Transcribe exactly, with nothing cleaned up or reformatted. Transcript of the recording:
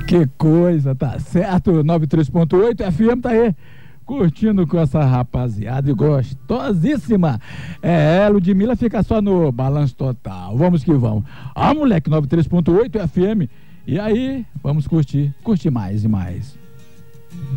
Que coisa, tá certo? noventa e três ponto oito F M tá aí, curtindo com essa rapaziada gostosíssima. É, Ludmilla fica só no balanço total. Vamos que vamos. Ah, moleque, noventa e três ponto oito F M. E aí, vamos curtir, curtir mais e mais.